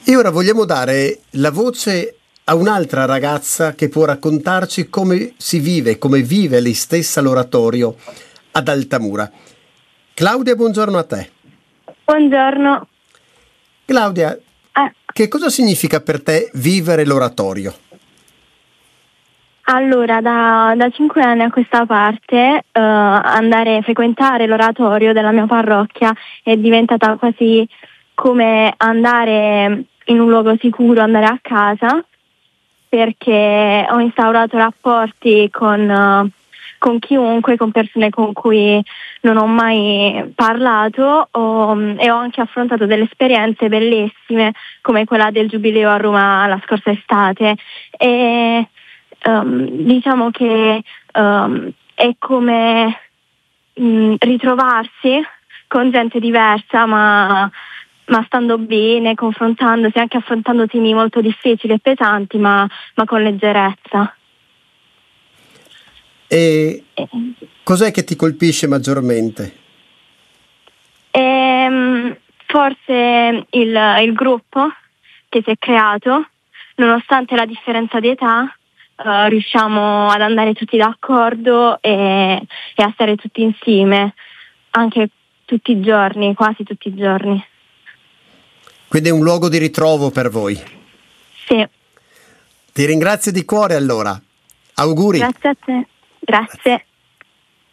E ora vogliamo dare la voce a un'altra ragazza che può raccontarci come si vive, come vive lei stessa l'oratorio ad Altamura. Claudia, buongiorno a te. Buongiorno. Claudia, che cosa significa per te vivere l'oratorio? Allora, da 5 anni a questa parte andare a frequentare l'oratorio della mia parrocchia è diventata quasi come andare in un luogo sicuro, andare a casa, perché ho instaurato rapporti con chiunque, con persone con cui non ho mai parlato e ho anche affrontato delle esperienze bellissime come quella del Giubileo a Roma la scorsa estate e diciamo che è come ritrovarsi con gente diversa ma stando bene, confrontandosi, anche affrontando temi molto difficili e pesanti ma con leggerezza. E cos'è che ti colpisce maggiormente? Forse il gruppo che si è creato, nonostante la differenza di età, riusciamo ad andare tutti d'accordo e a stare tutti insieme, anche tutti i giorni, quasi tutti i giorni. Quindi è un luogo di ritrovo per voi. Sì. Ti ringrazio di cuore allora. Auguri. Grazie a te. Grazie.